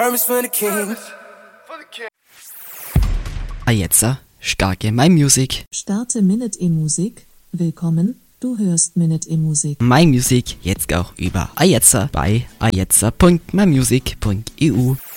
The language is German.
Jetzt starke My Music. Starte Minute E-Musik. Willkommen, du hörst Minute E-Musik. My Music jetzt auch über Ajetzer bei ajetzer.mymusic.eu.